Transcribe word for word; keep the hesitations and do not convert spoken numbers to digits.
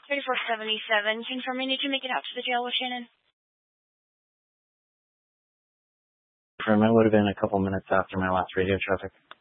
thirty-four seventy-seven. Confirming, did you make it out to the jail with Shannon? Confirm, it would have been a couple minutes after my last radio traffic.